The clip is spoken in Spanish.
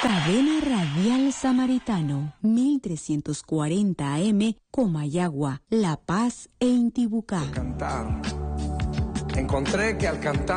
Cadena Radial Samaritano, 1340 AM, Comayagua, La Paz e Intibucá. Encontré que al cantar